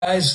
guys,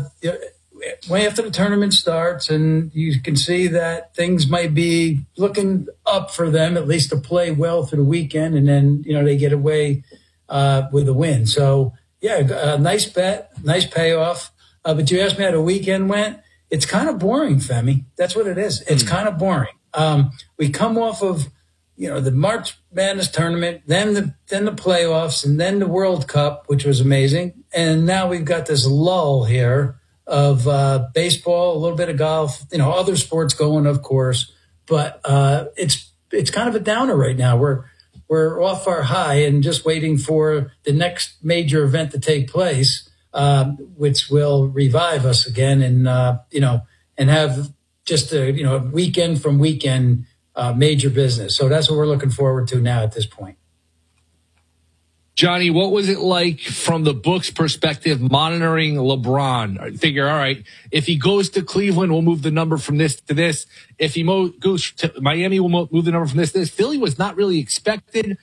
way after the tournament starts, and you can see that things might be looking up for them, at least to play well through the weekend, and then they get away with a win. So yeah, nice bet, nice payoff. But you asked me how the weekend went. It's kind of boring, Femi. That's what it is. It's kind of boring. We come off of the March Madness tournament, then the playoffs, and then the World Cup, which was amazing. And now we've got this lull here of baseball, a little bit of golf, other sports going, of course. But it's kind of a downer right now. We're off our high and just waiting for the next major event to take place, which will revive us again, and and have just a weekend from weekend major business. So that's what we're looking forward to now at this point. Johnny, what was it like from the book's perspective monitoring LeBron? I figure, all right, if he goes to Cleveland, we'll move the number from this to this. If he goes to Miami, we'll move the number from this to this. Philly was not really expected.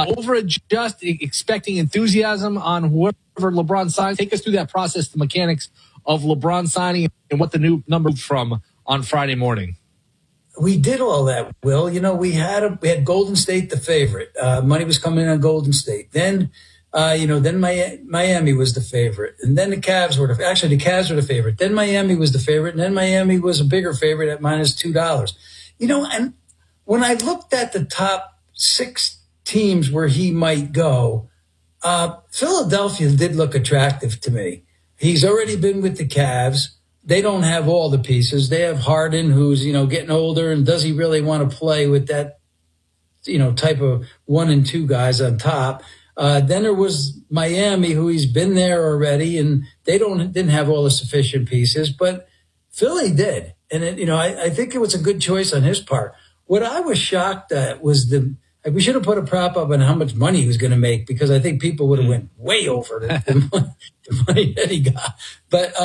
Expecting enthusiasm on whoever LeBron signs. Take us through that process, the mechanics of LeBron signing and what the new number from on Friday morning. We did all that, Will. We had Golden State the favorite. Money was coming in on Golden State. Then, then Miami was the favorite, and then the Cavs were the Cavs were the favorite. Then Miami was the favorite, and then Miami was a bigger favorite at -$2. And when I looked at the top 6 teams where he might go, Philadelphia did look attractive to me. He's already been with the Cavs. They don't have all the pieces. They have Harden, who's, getting older, and does he really want to play with that, type of 1 and 2 guys on top? Then there was Miami, who he's been there already, and they didn't have all the sufficient pieces, but Philly did. And I think it was a good choice on his part. What I was shocked at was we should have put a prop up on how much money he was going to make, because I think people would have went way over the money that he got. But,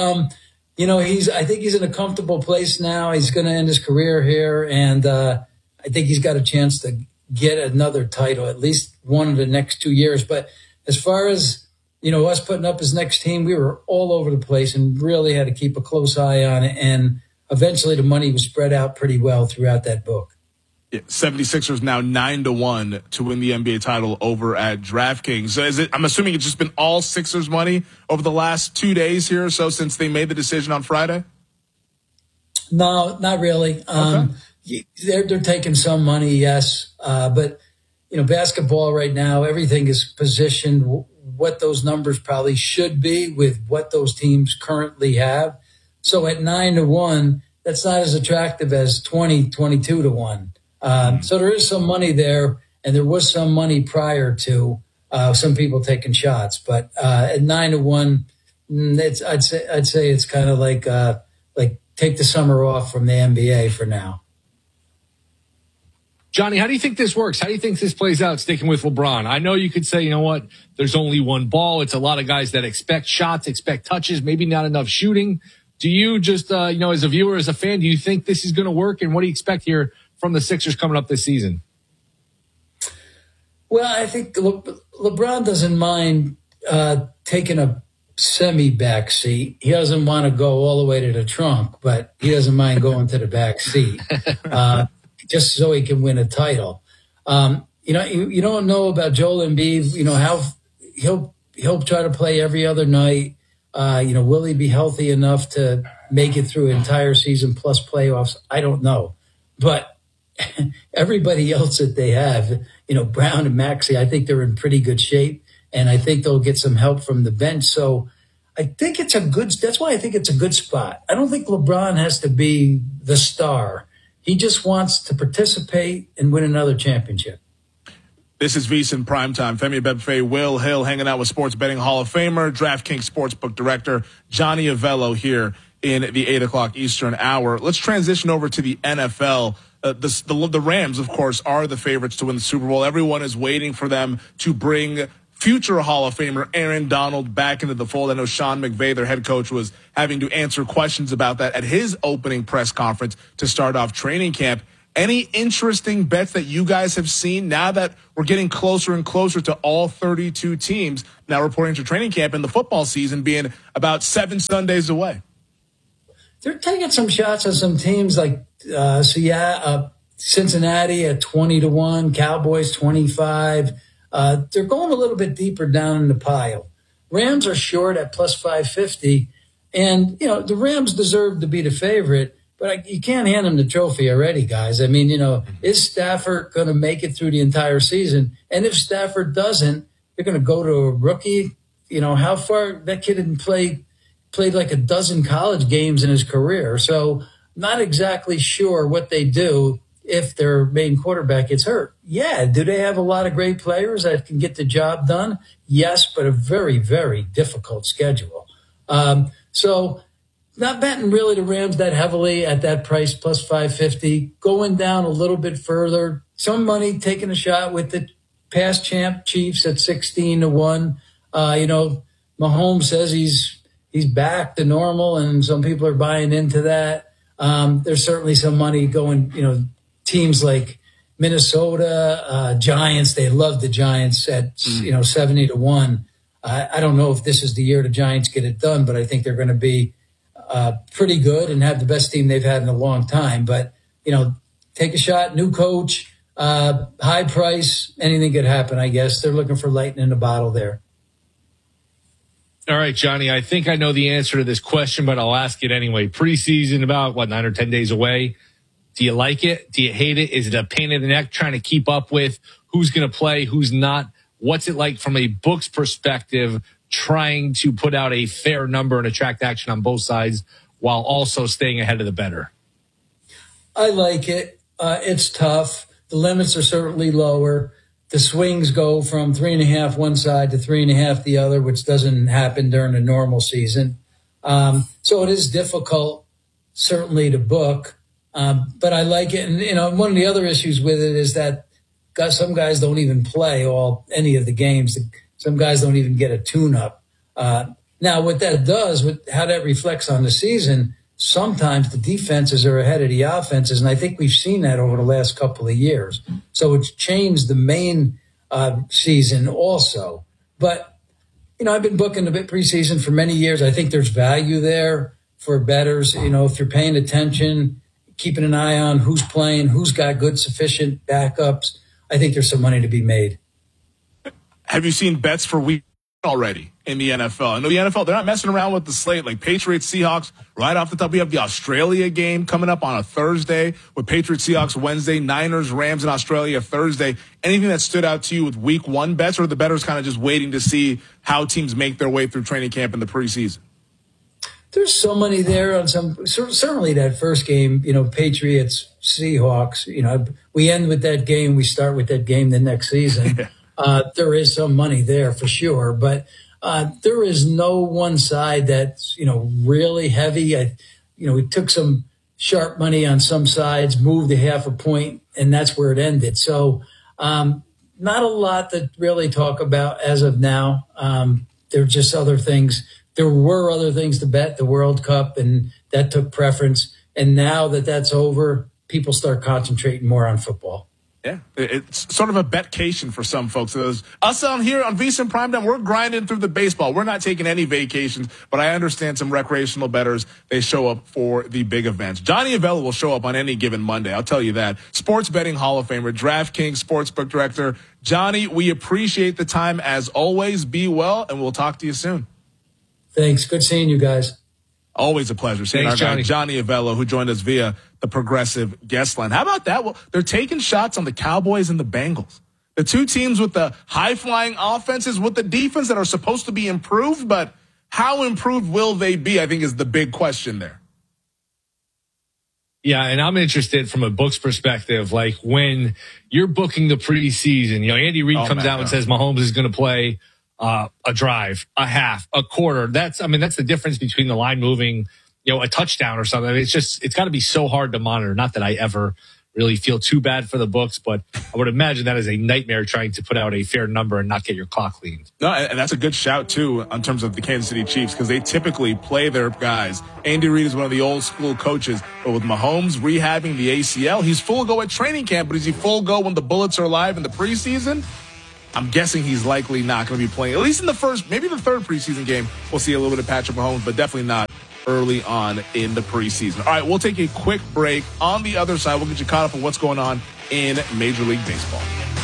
I think he's in a comfortable place now. He's going to end his career here. And I think he's got a chance to get another title, at least one of the next 2 years. But as far as, us putting up his next team, we were all over the place and really had to keep a close eye on it. And eventually the money was spread out pretty well throughout that book. 76ers now 9-1 to win the NBA title over at DraftKings. So I'm assuming it's just been all Sixers money over the last 2 days here or so since they made the decision on Friday? No, not really. Okay. They're taking some money, yes. But, basketball right now, everything is positioned what those numbers probably should be with what those teams currently have. So at 9-1, that's not as attractive as 22-1. So there is some money there, and there was some money prior to some people taking shots. But at 9-1, I'd say it's kind of like take the summer off from the NBA for now. Johnny, how do you think this works? How do you think this plays out, sticking with LeBron? I know you could say, you know what, there's only one ball. It's a lot of guys that expect shots, expect touches, maybe not enough shooting. Do you just, as a viewer, as a fan, do you think this is going to work? And what do you expect here from the Sixers coming up this season? Well, I think LeBron doesn't mind taking a semi-back seat. He doesn't want to go all the way to the trunk, but he doesn't mind going to the back seat just so he can win a title. You don't know about Joel Embiid, how he'll try to play every other night. Will he be healthy enough to make it through an entire season plus playoffs? I don't know. But everybody else that they have, Brown and Maxey, I think they're in pretty good shape, and I think they'll get some help from the bench. So I think that's why I think it's a good spot. I don't think LeBron has to be the star. He just wants to participate and win another championship. This is VSiN Primetime. Femi Abebefe, Will Hill, hanging out with Sports Betting Hall of Famer, DraftKings Sportsbook Director Johnny Avello here in the 8 o'clock Eastern hour. Let's transition over to the NFL. The Rams, of course, are the favorites to win the Super Bowl. Everyone is waiting for them to bring future Hall of Famer Aaron Donald back into the fold. I know Sean McVay, their head coach, was having to answer questions about that at his opening press conference to start off training camp. Any interesting bets that you guys have seen now that we're getting closer and closer to all 32 teams now reporting to training camp and the football season being about 7 Sundays away? They're taking some shots at some teams like Cincinnati at 20-1, Cowboys 25. They're going a little bit deeper down in the pile. Rams are short at plus 550. And, the Rams deserve to be the favorite, but you can't hand them the trophy already, guys. I mean, is Stafford going to make it through the entire season? And if Stafford doesn't, they're going to go to a rookie. How far that kid didn't played like a dozen college games in his career. So not exactly sure what they do if their main quarterback gets hurt. Yeah. Do they have a lot of great players that can get the job done? Yes, but a very, very difficult schedule. So not betting really the Rams that heavily at that price, plus 550, going down a little bit further. Some money taking a shot with the past champ Chiefs at 16-1. Mahomes says he's back to normal, and some people are buying into that. There's certainly some money going, teams like Minnesota, Giants, they love the Giants at, 70-1. I don't know if this is the year the Giants get it done, but I think they're going to be pretty good and have the best team they've had in a long time. But, take a shot, new coach, high price, anything could happen, I guess. They're looking for lightning in a bottle there. All right, Johnny, I think I know the answer to this question, but I'll ask it anyway. Preseason about, 9 or 10 days away. Do you like it? Do you hate it? Is it a pain in the neck trying to keep up with who's going to play, who's not? What's it like from a book's perspective, trying to put out a fair number and attract action on both sides while also staying ahead of the bettor? I like it. It's tough. The limits are certainly lower. The swings go from 3.5 one side to 3.5 the other, which doesn't happen during a normal season. So it is difficult, certainly, to book. But I like it. And, one of the other issues with it is that some guys don't even play any of the games. Some guys don't even get a tune-up. Now, what that does, how that reflects on the season, sometimes the defenses are ahead of the offenses, and I think we've seen that over the last couple of years. So it's changed the main season also. But, I've been booking a bit preseason for many years. I think there's value there for bettors. If you're paying attention, keeping an eye on who's playing, who's got good, sufficient backups, I think there's some money to be made. Have you seen bets for week already in the NFL? I know the NFL, they're not messing around with the slate like Patriots, Seahawks. Right off the top, we have the Australia game coming up on a Thursday with Patriots, Seahawks Wednesday, Niners, Rams in Australia Thursday. Anything that stood out to you with week 1 bets, or the bettors kind of just waiting to see how teams make their way through training camp in the preseason? There's so many there on certainly that first game, Patriots, Seahawks, we end with that game. We start with that game the next season. There is some money there for sure, but there is no one side that's, really heavy. We took some sharp money on some sides, moved a half a point, and that's where it ended. So not a lot to really talk about as of now. There are just other things. There were other things to bet, the World Cup, and that took preference. And now that that's over, people start concentrating more on football. Yeah, it's sort of a betcation for some folks. Us on here on VSiN Primetime, we're grinding through the baseball. We're not taking any vacations, but I understand some recreational bettors, they show up for the big events. Johnny Avello will show up on any given Monday, I'll tell you that. Sports Betting Hall of Famer, DraftKings Sportsbook Director. Johnny, we appreciate the time as always. Be well, and we'll talk to you soon. Thanks. Good seeing you guys. Always a pleasure seeing our guy, Johnny Avello, who joined us via the Progressive guest line. How about that? Well, they're taking shots on the Cowboys and the Bengals. The two teams with the high-flying offenses, with the defense that are supposed to be improved, but how improved will they be, I think, is the big question there. Yeah, and I'm interested from a book's perspective, like when you're booking the preseason, Andy Reid comes out and says Mahomes is going to play a drive, a half, a quarter. That's the difference between the line moving, a touchdown or something. It's got to be so hard to monitor. Not that I ever really feel too bad for the books, but I would imagine that is a nightmare trying to put out a fair number and not get your clock cleaned. No, and that's a good shout, too, in terms of the Kansas City Chiefs, because they typically play their guys. Andy Reid is one of the old school coaches, but with Mahomes rehabbing the ACL, he's full go at training camp, but is he full go when the Bullets are live in the preseason? I'm guessing he's likely not going to be playing, at least in the first, maybe the third preseason game. We'll see a little bit of Patrick Mahomes, but definitely not early on in the preseason. All right, we'll take a quick break. On the other side, we'll get you caught up on what's going on in Major League Baseball.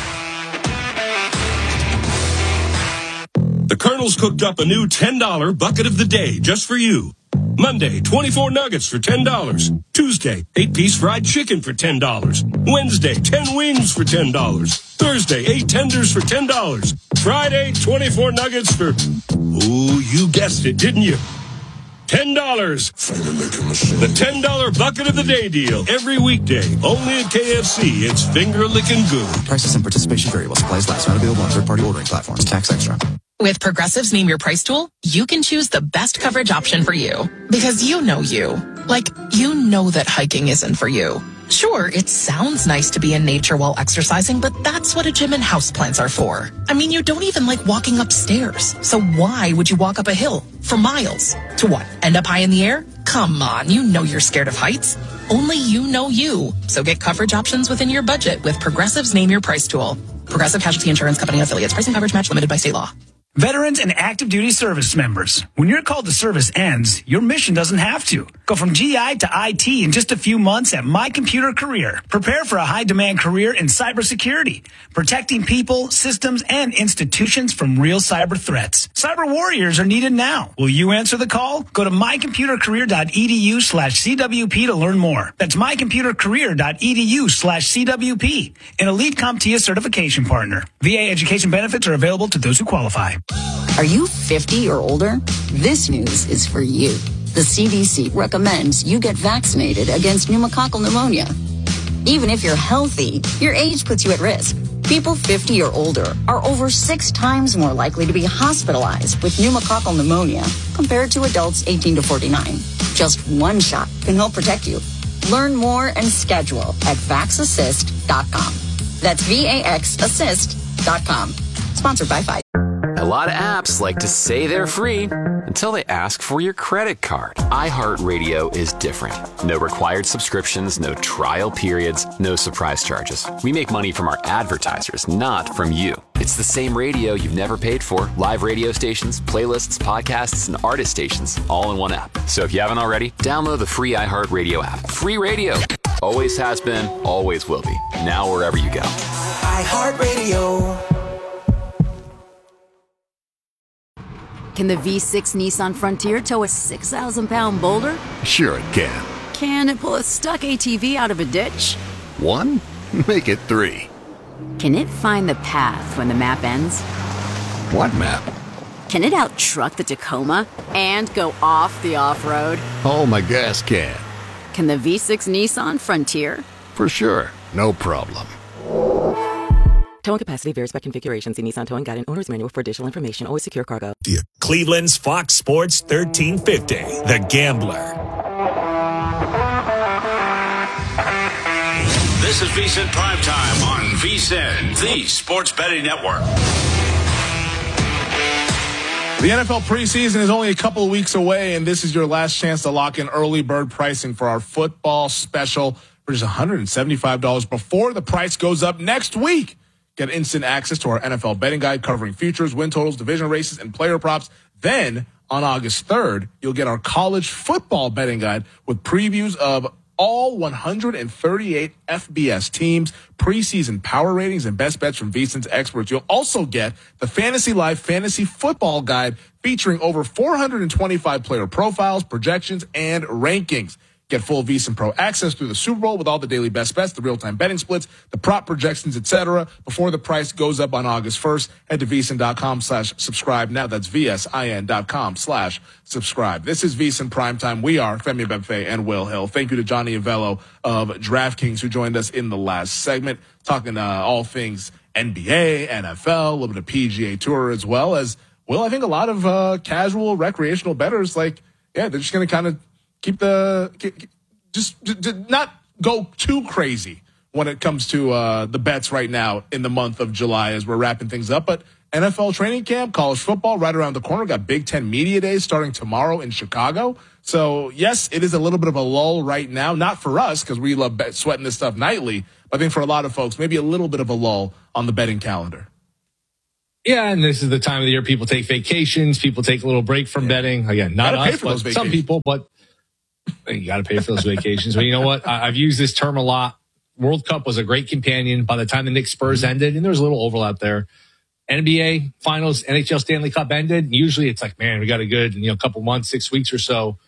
The Colonel's cooked up a new $10 bucket of the day just for you. Monday, 24 nuggets for $10. Tuesday, 8-piece fried chicken for $10. Wednesday, 10 wings for $10. Thursday, 8 tenders for $10. Friday, 24 nuggets for, oh, you guessed it, didn't you? $10. The $10 bucket of the day deal every weekday. Only at KFC. It's finger licking good. Prices and participation vary while supplies last. Not available on third-party ordering platforms. Tax extra. With Progressive's Name Your Price tool, you can choose the best coverage option for you. Because you know you. Like, you know that hiking isn't for you. Sure, it sounds nice to be in nature while exercising, but that's what a gym and houseplants are for. I mean, you don't even like walking upstairs. So why would you walk up a hill for miles? To what? End up high in the air? Come on, you know you're scared of heights. Only you know you. So get coverage options within your budget with Progressive's Name Your Price tool. Progressive Casualty Insurance Company affiliates. Pricing coverage match limited by state law. Veterans and active duty service members, when your call to service ends, your mission doesn't have to. Go from GI to IT in just a few months at My Computer Career. Prepare for a high-demand career in cybersecurity, protecting people, systems, and institutions from real cyber threats. Cyber warriors are needed now. Will you answer the call? Go to mycomputercareer.edu/CWP to learn more. That's mycomputercareer.edu/CWP, an elite CompTIA certification partner. VA education benefits are available to those who qualify. Are you 50 or older? This news is for you. The CDC recommends you get vaccinated against pneumococcal pneumonia. Even if you're healthy, your age puts you at risk. People 50 or older are over 6 times more likely to be hospitalized with pneumococcal pneumonia compared to adults 18 to 49. Just one shot can help protect you. Learn more and schedule at vaxassist.com. That's VAXassist.com. Sponsored by Pfizer. A lot of apps like to say they're free until they ask for your credit card. iHeartRadio is different. No required subscriptions, no trial periods, no surprise charges. We make money from our advertisers, not from you. It's the same radio you've never paid for. Live radio stations, playlists, podcasts, and artist stations all in one app. So if you haven't already, download the free iHeartRadio app. Free radio. Always has been, always will be. Now wherever you go. iHeartRadio. Can the V6 Nissan Frontier tow a 6,000-pound boulder? Sure it can. Can it pull a stuck ATV out of a ditch? 1? Make it 3. Can it find the path when the map ends? What map? Can it out-truck the Tacoma and go off the off-road? Oh, my gas can. Can the V6 Nissan Frontier? For sure. No problem. Towing capacity varies by configuration. See Nissan Towing Guide and Owner's Manual for additional information. Always secure cargo. Cleveland's Fox Sports 1350. The Gambler. This is VSiN Primetime on VSiN, the Sports Betting Network. The NFL preseason is only a couple of weeks away, and this is your last chance to lock in early bird pricing for our football special for just $175 before the price goes up next week. Get instant access to our NFL betting guide covering futures, win totals, division races, and player props. Then, on August 3rd, you'll get our college football betting guide with previews of all 138 FBS teams, preseason power ratings, and best bets from VSiN's experts. You'll also get the Fantasy Life Fantasy Football Guide featuring over 425 player profiles, projections, and rankings. Get full VSiN Pro access through the Super Bowl with all the daily best bets, the real-time betting splits, the prop projections, etc. before the price goes up on August 1st. Head to VSiN.com/subscribe now. That's VSIN.com/subscribe. This is VSiN Primetime. We are Femi Abebefe and Will Hill. Thank you to Johnny Avello of DraftKings who joined us in the last segment, talking all things NBA, NFL, a little bit of PGA Tour, as well as, Will, I think a lot of casual recreational bettors, they're just going to kind of keep just not go too crazy when it comes to the bets right now in the month of July as we're wrapping things up. But NFL training camp, college football right around the corner. Got Big Ten Media Days starting tomorrow in Chicago. So, yes, it is a little bit of a lull right now. Not for us because we love sweating this stuff nightly. But I think for a lot of folks, maybe a little bit of a lull on the betting calendar. Yeah, and this is the time of the year people take vacations. People take a little break from betting. Again, not us, but some people. But you got to pay for those vacations. But you know what? I've used this term a lot. World Cup was a great companion. By the time the Knicks Spurs ended, and there was a little overlap there. NBA Finals, NHL Stanley Cup ended. Usually it's like, man, we got a good, couple months, 6 weeks or so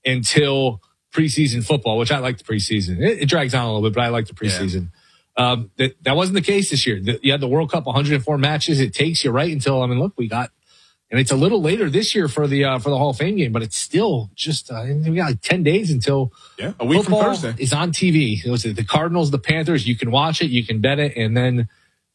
until preseason football, which I like the preseason. It drags on a little bit, but I like the preseason. Yeah. That wasn't the case this year. You had the World Cup, 104 matches. It takes you right until, look, we got, and it's a little later this year for the Hall of Fame game, but it's still just, we got like 10 days until a week football from Thursday is on TV. It was the Cardinals, the Panthers. You can watch it, you can bet it, and then,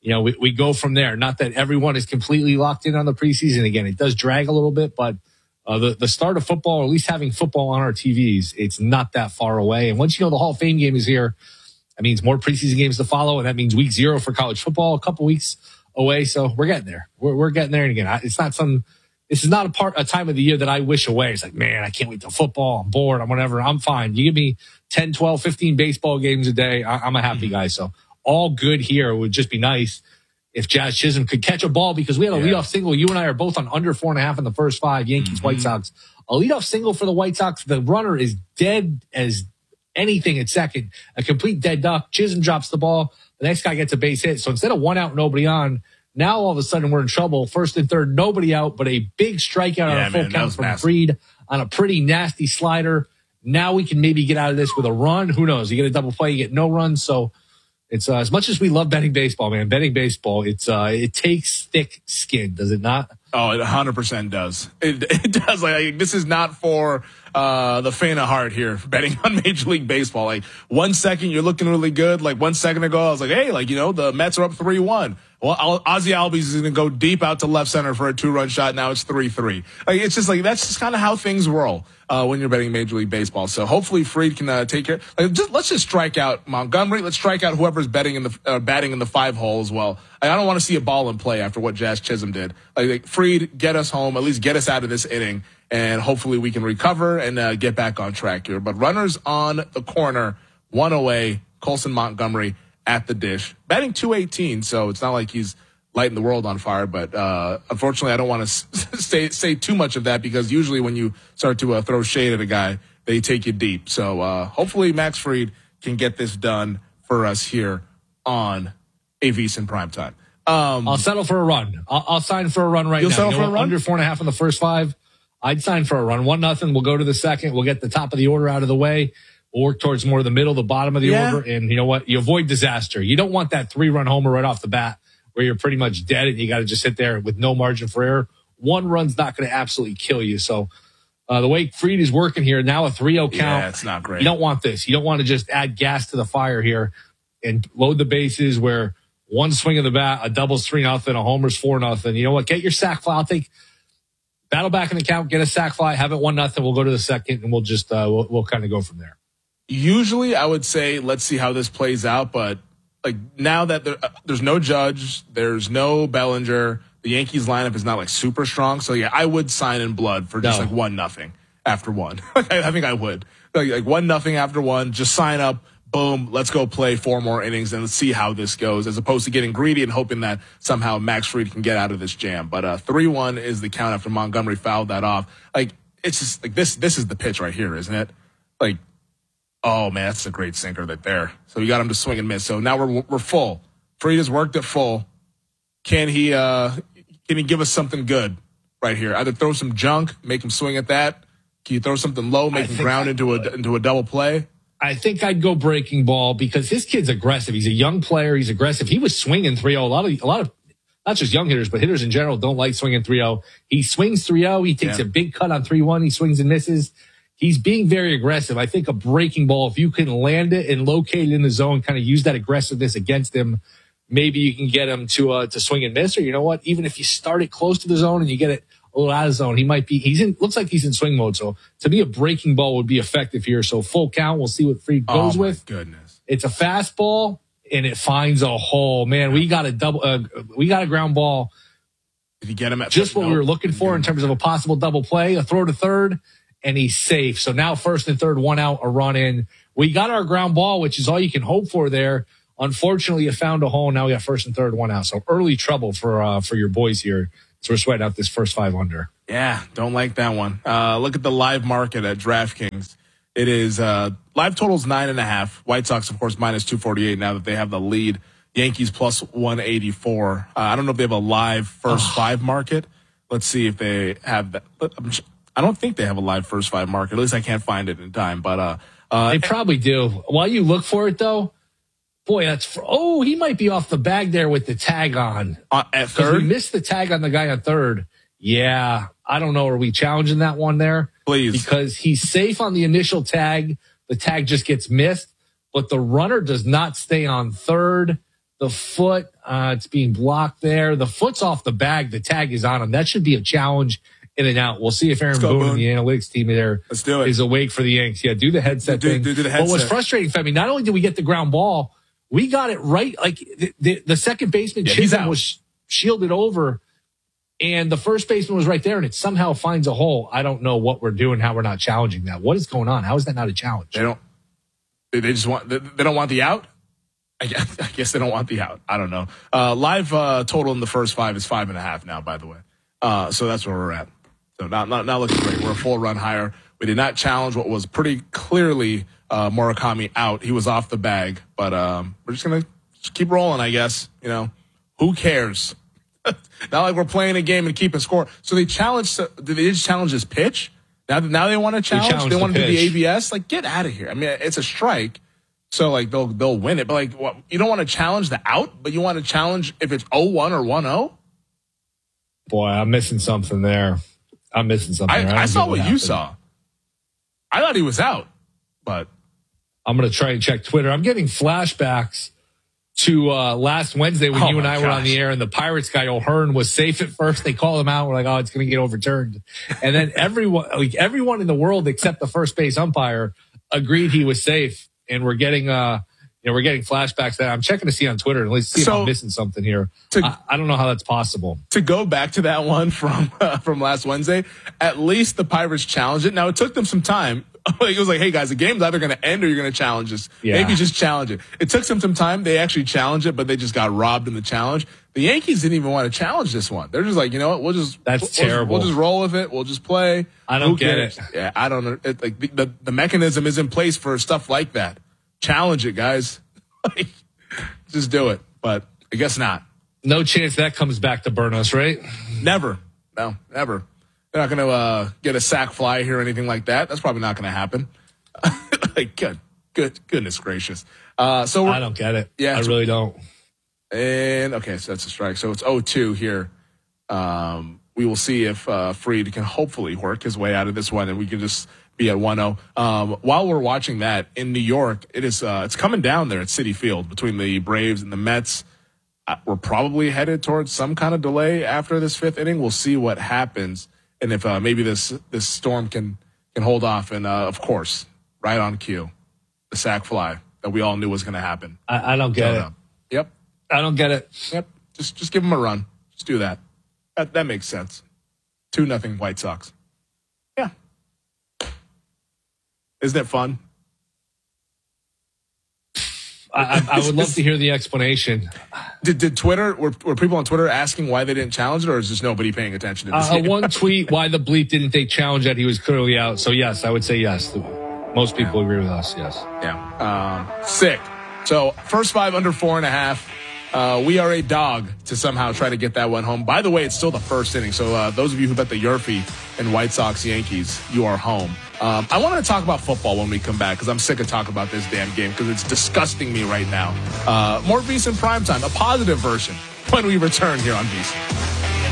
we go from there. Not that everyone is completely locked in on the preseason. Again, it does drag a little bit, but the start of football, or at least having football on our TVs, it's not that far away. And once the Hall of Fame game is here, that means more preseason games to follow, and that means week 0 for college football, a couple weeks away. So we're getting there. We're getting there. And again, it's not this is not a time of the year that I wish away. It's like, man, I can't wait till football. I'm bored. I'm whatever. I'm fine. You give me 10, 12, 15 baseball games a day. I'm a happy guy. So all good here. It would just be nice if Jazz Chisholm could catch a ball, because we had a leadoff single. You and I are both on under 4.5 in the first 5. Yankees, White Sox. A leadoff single for the White Sox. The runner is dead as anything at second. A complete dead duck. Chisholm drops the ball. The next guy gets a base hit. So instead of 1 out, nobody on, now all of a sudden we're in trouble. First and third, nobody out, but a big strikeout on a full count from Fried on a pretty nasty slider. Now we can maybe get out of this with a run. Who knows? You get a double play, you get no runs. So it's as much as we love betting baseball, man. Betting baseball, it takes thick skin, does it not? Oh, it 100% does. It does. Like, this is not for the faint of heart here, betting on Major League Baseball. Like, 1 second you're looking really good. Like 1 second ago, I was like, hey, the Mets are up 3-1. Well, Ozzie Albies is going to go deep out to left center for a 2-run shot. Now it's 3-3. Like, it's just like, that's just kind of how things roll when you're betting Major League Baseball. So hopefully Fried can take care. Let's just strike out Montgomery. Let's strike out whoever's batting in the 5 hole as well. I don't want to see a ball in play after what Jazz Chisholm did. Like Fried, get us home, at least get us out of this inning, and hopefully we can recover and get back on track here. But runners on the corner, 1 away, Colson Montgomery at the dish, batting .218, so it's not like he's lighting the world on fire. But unfortunately, I don't want to say too much of that, because usually when you start to throw shade at a guy, they take you deep. So hopefully Max Fried can get this done for us here on a VSiN Primetime. I'll settle for a run. I'll sign for a run right now. You'll settle for a run? Under 4.5 in the first 5. I'd sign for a run. 1-0. We'll go to the second. We'll get the top of the order out of the way. We'll work towards more of the middle, the bottom of the order. And you know what? You avoid disaster. You don't want that 3-run homer right off the bat where you're pretty much dead and you got to just sit there with no margin for error. 1 run's not going to absolutely kill you. So the way Fried is working here, now a 3-0 count. Yeah, it's not great. You don't want this. You don't want to just add gas to the fire here and load the bases where 1 swing of the bat, a double's 3-0, a homer's 4-0. You know what? Get your sack fly. I'll take battle back in the count, get a sack fly, have it 1-0. We'll go to the second and we'll just, we'll kind of go from there. Usually I would say, let's see how this plays out. But like now that there's no Judge, there's no Bellinger, the Yankees lineup is not like super strong. So yeah, I would sign in blood for just like 1-0 after 1. I think I would like 1-0 after 1, just sign up. Boom, let's go play 4 more innings and let's see how this goes, as opposed to getting greedy and hoping that somehow Max Fried can get out of this jam. But 3-1 is the count after Montgomery fouled that off. Like, it's just like this is the pitch right here, isn't it? Like, oh man, that's a great sinker right there. So you got him to swing and miss. So now we're full. Fried has worked it full. Can he give us something good right here? Either throw some junk, make him swing at that. Can you throw something low, make him ground into a double play? I think I'd go breaking ball, because this kid's aggressive. He's a young player. He's aggressive. He was swinging 3-0. A lot of not just young hitters, but hitters in general don't like swinging 3-0. He swings 3-0. He takes a big cut on 3-1. He swings and misses. He's being very aggressive. I think a breaking ball, if you can land it and locate it in the zone, kind of use that aggressiveness against him, maybe you can get him to swing and miss. Or you know what? Even if you start it close to the zone and you get it a little out of zone, looks like he's in swing mode. So to me, a breaking ball would be effective here. So full count. We'll see what Fried goes with. Goodness. It's a fastball. and it finds a hole. Man, we got a ground ball. Did you get him at just what we were looking for in terms of a possible double play, a throw to third, and he's safe. So now first and third, one out, a run in. We got our ground ball, which is all you can hope for there. Unfortunately, you found a hole. Now we got first and third, one out. So early trouble for your boys here. So we're sweating out this first 5 under. Yeah, don't like that one. Look at the live market at DraftKings. It is live total's 9.5. White Sox, of course, minus 248 now that they have the lead. Yankees plus 184. I don't know if they have a live first 5 market. Let's see if they have that. I don't think they have a live first 5 market. At least I can't find it in time. But they probably do. While you look for it, though, boy, he might be off the bag there with the tag on. At third? We missed the tag on the guy on third. Yeah, I don't know. Are we challenging that one there? Please. Because he's safe on the initial tag. The tag just gets missed, but the runner does not stay on third. The foot, it's being blocked there. The foot's off the bag. The tag is on him. That should be a challenge in and out. We'll see if Aaron Boone and the analytics team there is awake for the Yanks. Yeah, do the headset thing. Do the headset. But what's frustrating, Femi, not only did we get the ground ball, we got it right. Like the second baseman was shielded over, and the first baseman was right there, and it somehow finds a hole. I don't know what we're doing, how we're not challenging that. What is going on? How is that not a challenge? They don't want the out? I guess they don't want the out. I don't know. Live total in the first 5 is 5.5 now, by the way. So that's where we're at. So not looking great. We're a full run higher. We did not challenge what was pretty clearly Murakami out. He was off the bag, but we're just gonna keep rolling, I guess. You know, who cares? Not like we're playing a game and keeping score. So they challenged. Did they just challenge his pitch? Now they want to challenge. They want to do the ABS. Like, get out of here. I mean, it's a strike. So, like, they'll win it. But, like, what, you don't want to challenge the out, but you want to challenge if it's 0-1 or 1-0? Boy, I'm missing something there. I saw what you saw. I thought he was out, but I'm going to try and check Twitter. I'm getting flashbacks to last Wednesday when you and I were on the air, and the Pirates guy O'Hearn was safe at first. They called him out. We're like, oh, it's going to get overturned. And then everyone in the world except the first base umpire agreed he was safe. And we're getting flashbacks that I'm checking to see on Twitter and let's see if I'm missing something here. I don't know how that's possible. To go back to that one from last Wednesday, at least the Pirates challenged it. Now it took them some time. It was like, hey guys, the game's either going to end or you're going to challenge this. Yeah. Maybe just challenge it. It took them some time. They actually challenged it, but they just got robbed in the challenge. The Yankees didn't even want to challenge this one. They're just like, you know what? Terrible. We'll just roll with it. We'll just play. I don't get it. Yeah, I don't know. Like the mechanism is in place for stuff like that. Challenge it, guys. Just do it. But I guess not. No chance that comes back to burn us, right? Never. No, never. They're not going to get a sack fly here or anything like that. That's probably not going to happen. Like, goodness gracious. So I don't get it. Yeah, I really don't. And okay, so that's a strike. So it's 0-2 here. We will see if Fried can hopefully work his way out of this one, and we can just be at 1-0. While we're watching that in New York, it's coming down there at Citi Field between the Braves and the Mets. We're probably headed towards some kind of delay after this 5th inning. We'll see what happens, and if maybe this storm can hold off. And of course, right on cue, the sack fly that we all knew was going to happen. I don't get it. Yep. I don't get it. Yep. Just give them a run. Just do that. That makes sense. 2-0 White Sox. Yeah. Isn't it fun? I would love to hear the explanation. Did Twitter, were people on Twitter asking why they didn't challenge it, or is just nobody paying attention to this? One tweet, why the bleep didn't they challenge that? He was clearly out. So yes, I would say yes. Most people agree with us. Yes. Yeah. Sick. So first 5 under 4.5. We are a dog to somehow try to get that one home. By the way, it's still the first inning. So those of you who bet the Yurfie and White Sox Yankees, you are home. I want to talk about football when we come back because I'm sick of talking about this damn game because it's disgusting me right now. More VSiN Primetime, a positive version, when we return here on VSiN.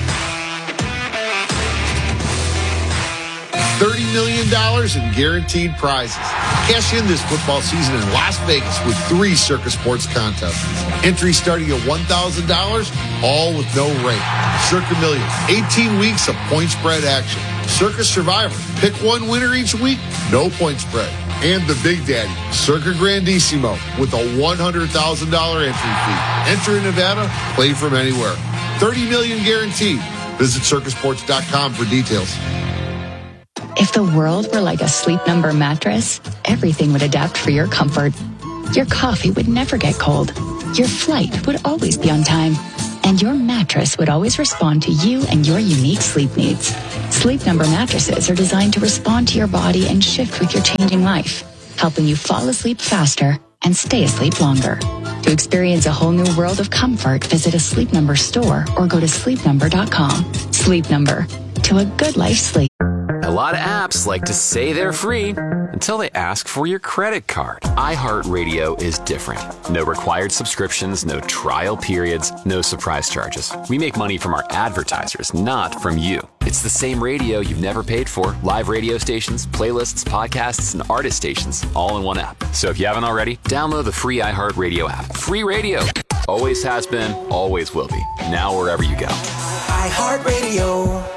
$30 million in guaranteed prizes. Cash in this football season in Las Vegas with 3 Circa Sports contests. Entries starting at $1,000, all with no rate. Circa Millions, 18 weeks of point spread action. Circa Survivor, pick one winner each week, no point spread. And the Big Daddy, Circa Grandissimo, with a $100,000 entry fee. Enter in Nevada, play from anywhere. $30 million guaranteed. Visit circasports.com for details. If the world were like a Sleep Number mattress, everything would adapt for your comfort. Your coffee would never get cold. Your flight would always be on time. And your mattress would always respond to you and your unique sleep needs. Sleep Number mattresses are designed to respond to your body and shift with your changing life, helping you fall asleep faster and stay asleep longer. To experience a whole new world of comfort, visit a Sleep Number store or go to sleepnumber.com. Sleep Number, to a good life sleep. A lot of apps like to say they're free until they ask for your credit card. iHeartRadio is different. No required subscriptions, no trial periods, no surprise charges. We make money from our advertisers, not from you. It's the same radio you've never paid for. Live radio stations, playlists, podcasts, and artist stations, all in one app. So if you haven't already, download the free iHeartRadio app. Free radio. Always has been, always will be. Now wherever you go. iHeartRadio.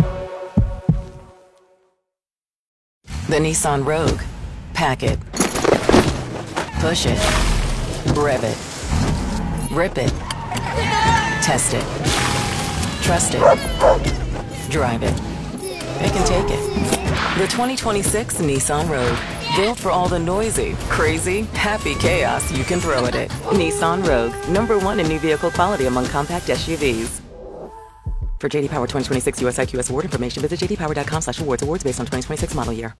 The Nissan Rogue. Pack it. Push it. Rev it. Rip it. Test it. Trust it. Drive it. It can take it. The 2026 Nissan Rogue. Built for all the noisy, crazy, happy chaos you can throw at it. Nissan Rogue. #1 in new vehicle quality among compact SUVs. For JD Power 2026 US IQS award information, visit jdpower.com/awards. Awards based on 2026 model year.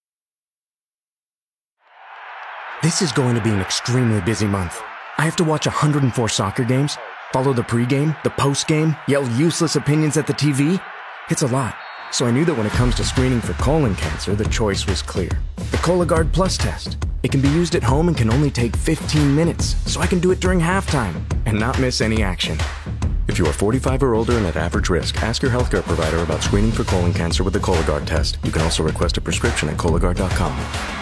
This is going to be an extremely busy month. I have to watch 104 soccer games, follow the pregame, the postgame, yell useless opinions at the TV. It's a lot. So I knew that when it comes to screening for colon cancer, the choice was clear. The Cologuard Plus test. It can be used at home and can only take 15 minutes, so I can do it during halftime and not miss any action. If you are 45 or older and at average risk, ask your healthcare provider about screening for colon cancer with the Cologuard test. You can also request a prescription at Cologuard.com.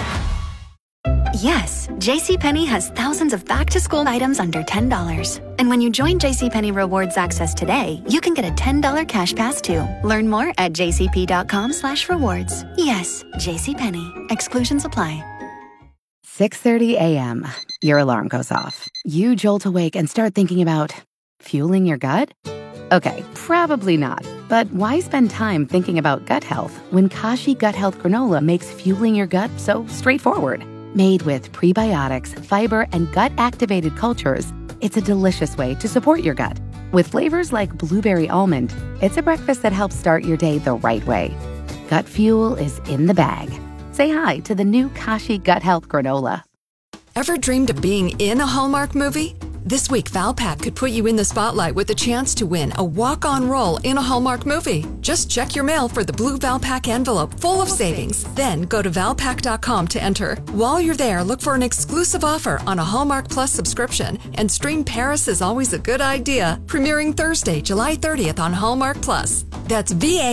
Yes, JCPenney has thousands of back-to-school items under $10. And when you join JCPenney Rewards Access today, you can get a $10 cash pass too. Learn more at jcp.com/rewards. Yes, JCPenney. Exclusions apply. 6:30 a.m. Your alarm goes off. You jolt awake and start thinking about fueling your gut? Okay, probably not. But why spend time thinking about gut health when Kashi Gut Health Granola makes fueling your gut so straightforward? Made with prebiotics, fiber, and gut-activated cultures, it's a delicious way to support your gut. With flavors like blueberry almond, it's a breakfast that helps start your day the right way. Gut fuel is in the bag. Say hi to the new Kashi Gut Health Granola. Ever dreamed of being in a Hallmark movie? This week, Valpak could put you in the spotlight with a chance to win a walk-on role in a Hallmark movie. Just check your mail for the blue Valpak envelope full of savings. Then go to Valpak.com to enter. While you're there, look for an exclusive offer on a Hallmark Plus subscription and stream Paris is Always a Good Idea, premiering Thursday, July 30th on Hallmark Plus. That's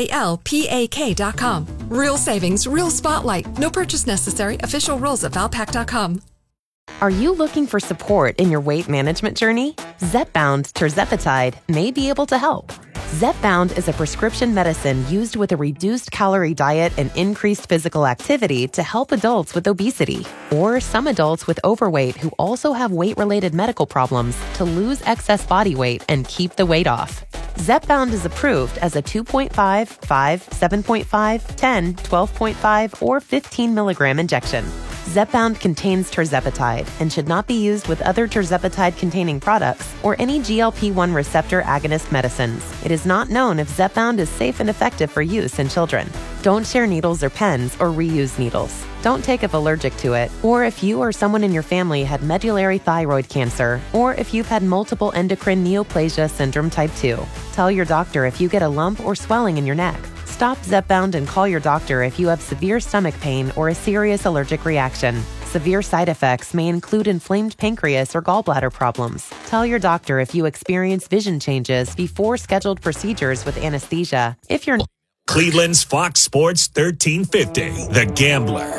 VALPAK.com. Real savings, real spotlight. No purchase necessary. Official rules at Valpak.com. Are you looking for support in your weight management journey? Zepbound tirzepatide may be able to help. Zepbound is a prescription medicine used with a reduced calorie diet and increased physical activity to help adults with obesity or some adults with overweight who also have weight-related medical problems to lose excess body weight and keep the weight off. Zepbound is approved as a 2.5, 5, 7.5, 10, 12.5, or 15 milligram injection. Zepbound contains tirzepatide and should not be used with other tirzepatide-containing products or any GLP-1 receptor agonist medicines. It is not known if Zepbound is safe and effective for use in children. Don't share needles or pens or reuse needles. Don't take if allergic to it, or if you or someone in your family had medullary thyroid cancer, or if you've had multiple endocrine neoplasia syndrome type 2. Tell your doctor if you get a lump or swelling in your neck. Stop Zepbound and call your doctor if you have severe stomach pain or a serious allergic reaction. Severe side effects may include inflamed pancreas or gallbladder problems. Tell your doctor if you experience vision changes before scheduled procedures with anesthesia. If you're Cleveland's Fox Sports 1350, The Gambler.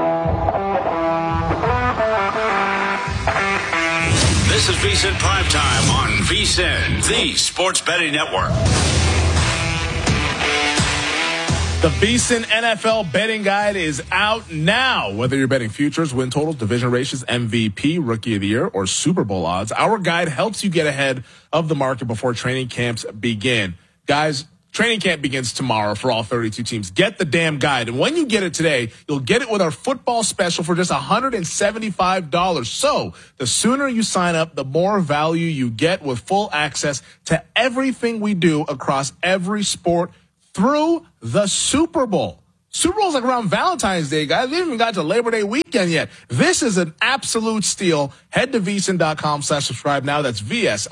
This is VSiN Primetime on VSiN, the Sports Betting Network. The VSiN NFL betting guide is out now. Whether you're betting futures, win totals, division races, MVP, Rookie of the Year, or Super Bowl odds, our guide helps you get ahead of the market before training camps begin. Guys, training camp begins tomorrow for all 32 teams. Get the damn guide. And when you get it today, you'll get it with our football special for just $175. So the sooner you sign up, the more value you get with full access to everything we do across every sport through the Super Bowl. Super Bowl's like around Valentine's Day, guys. We haven't even got to Labor Day weekend yet. This is an absolute steal. Head to VSiN.com/subscribe now. That's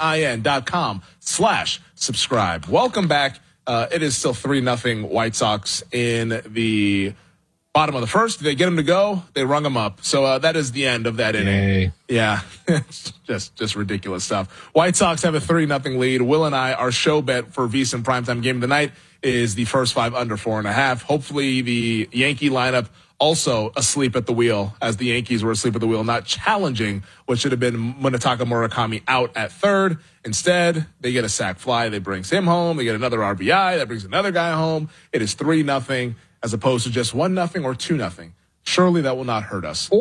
VSIN.com/subscribe. Welcome back. It is still 3-0 White Sox in the bottom of the first. They get them to go. They rung them up. So that is the end of that inning. Yeah, it's just ridiculous stuff. White Sox have a 3-0 lead. Will and I, our show bet for VSiN primetime game of the night is the first 5 under 4.5. Hopefully the Yankee lineup also asleep at the wheel, as the Yankees were asleep at the wheel, not challenging what should have been Munetaka Murakami out at third. Instead, they get a sac fly. They brings him home. They get another RBI. That brings another guy home. It is 3-0 as opposed to just 1-0 or 2-0. Surely that will not hurt us.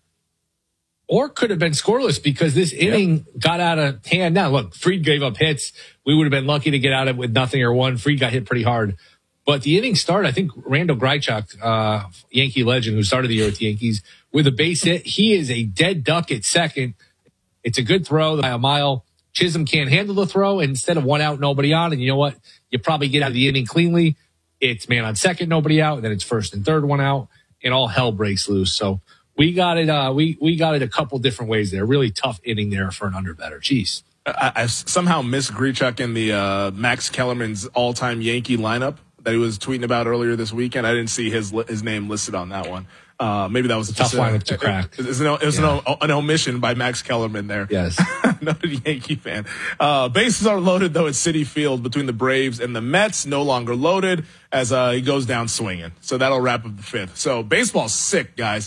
Or could have been scoreless because this inning got out of hand. Now, look, Fried gave up hits. We would have been lucky to get out of it with nothing or one. Fried got hit pretty hard. But the inning started, I think Randall Grichuk, Yankee legend who started the year with the Yankees, with a base hit. He is a dead duck at second. It's a good throw by a mile. Chisholm can't handle the throw. And instead of 1 out, nobody on. And you know what? You probably get out of the inning cleanly. It's man on second, nobody out. And then it's first and third, 1 out. And all hell breaks loose. So we got it. We got it a couple different ways there. Really tough inning there for an underbetter. Jeez. I somehow missed Grichuk in the Max Kellerman's all-time Yankee lineup that he was tweeting about earlier this weekend. I didn't see his name listed on that one. Maybe that was a tough lineup to crack. It was an omission by Max Kellerman there. Yes. Noted Yankee fan. Bases are loaded, though, at Citi Field between the Braves and the Mets. No longer loaded as he goes down swinging. So that'll wrap up the fifth. So baseball's sick, guys.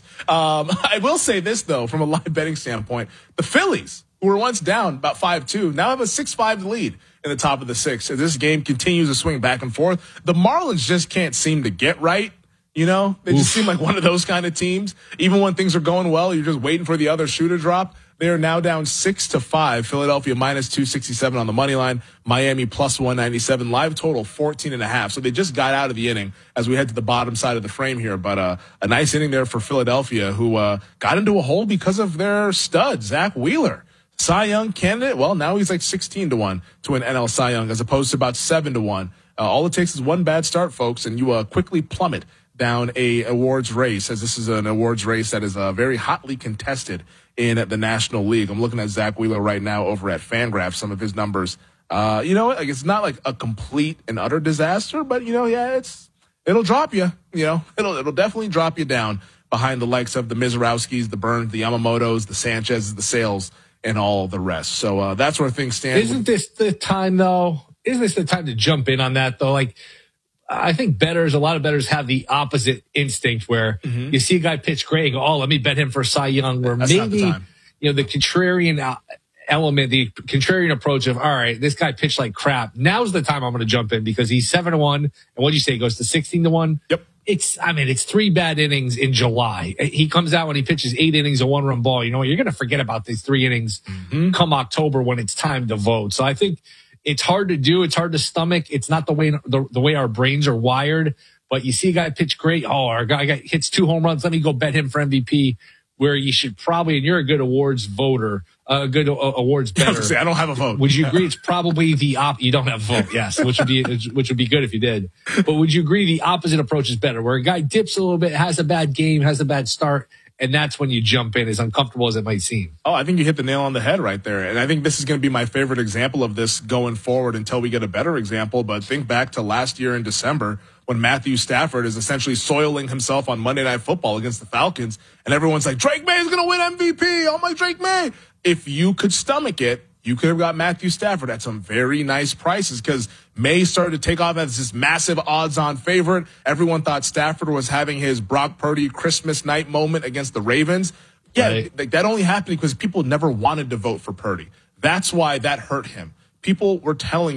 I will say this, though, from a live betting standpoint. The Phillies, who were once down about 5-2, now have a 6-5 lead in the top of the sixth. As this game continues to swing back and forth, the Marlins just can't seem to get right. You know, they just seem like one of those kind of teams. Even when things are going well, you're just waiting for the other shoe to drop. They are now down 6-5. Philadelphia minus 267 on the money line. Miami plus 197. Live total 14.5. So they just got out of the inning as we head to the bottom side of the frame here. But a nice inning there for Philadelphia, who got into a hole because of their stud, Zach Wheeler. Cy Young candidate. Well, now he's like 16-1 to an NL Cy Young as opposed to about 7-1. All it takes is one bad start, folks, and you quickly plummet down a awards race, as this is an awards race that is very hotly contested in the National League. I'm looking at Zach Wheeler right now over at FanGraphs, some of his numbers. You know, like it's not like a complete and utter disaster, but it'll drop you. You know, it'll definitely drop you down behind the likes of the Mizorowskis, the Burns, the Yamamotos, the Sanchez's, the Sales, and all the rest. So that's where things stand. Isn't this the time, though? Isn't this the time to jump in on that, though? Like, I think a lot of bettors have the opposite instinct where you see a guy pitch great and go, oh, let me bet him for Cy Young, where That's maybe, the contrarian element, the contrarian approach of, all right, this guy pitched like crap. Now's the time I'm going to jump in because he's 7-1. And what'd you say? He goes to 16-1. Yep. It's 3 bad innings in July. He comes out when he pitches 8 innings, a 1-run ball. You know what? You're going to forget about these 3 innings come October when it's time to vote. So I think it's hard to do. It's hard to stomach. It's not the way our brains are wired. But you see a guy pitch great. Oh, our guy hits 2 home runs. Let me go bet him for MVP. Where you should probably, and you're a good awards voter, a good awards bettor. I don't have a vote. Would you agree it's probably the you don't have a vote? Yes, which would be good if you did. But would you agree the opposite approach is better, where a guy dips a little bit, has a bad game, has a bad start, and that's when you jump in, as uncomfortable as it might seem? Oh, I think you hit the nail on the head right there. And I think this is going to be my favorite example of this going forward until we get a better example. But think back to last year in December when Matthew Stafford is essentially soiling himself on Monday Night Football against the Falcons. And everyone's like, Drake May is going to win MVP. Oh, my Drake May. If you could stomach it, you could have got Matthew Stafford at some very nice prices because May started to take off as this massive odds-on favorite. Everyone thought Stafford was having his Brock Purdy Christmas night moment against the Ravens. Yeah, right. That only happened because people never wanted to vote for Purdy. That's why that hurt him. People were telling you,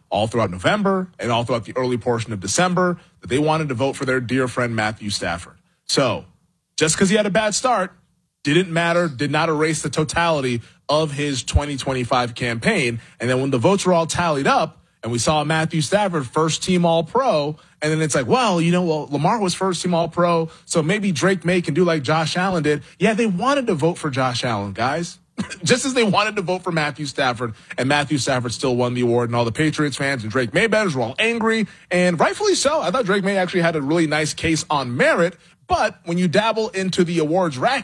all throughout November and all throughout the early portion of December that they wanted to vote for their dear friend Matthew Stafford. So just because he had a bad start didn't matter, did not erase the totality of his 2025 campaign. And then when the votes were all tallied up and we saw Matthew Stafford first team All-Pro, and then it's like, well, Lamar was first team All-Pro, so maybe Drake May can do like Josh Allen did. Yeah, they wanted to vote for Josh Allen, guys. Just as they wanted to vote for Matthew Stafford, and Matthew Stafford still won the award, and all the Patriots fans and Drake May bettors were all angry, and rightfully so. I thought Drake May actually had a really nice case on merit, but when you dabble into the awards racket,